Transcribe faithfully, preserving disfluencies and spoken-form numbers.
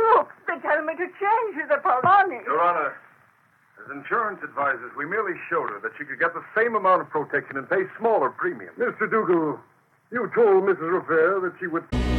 Look, they're telling me to change the policy. Your Honor, as insurance advisors, we merely showed her that she could get the same amount of protection and pay smaller premiums. Mister Dougal, you told Missus Raffair that she would...